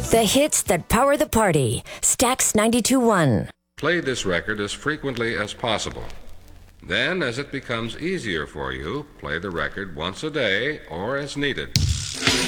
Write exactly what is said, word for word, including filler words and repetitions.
The hits that power the party. Stax ninety-two point one. Play this record as frequently as possible. Then, as it becomes easier for you, play the record once a day or as needed.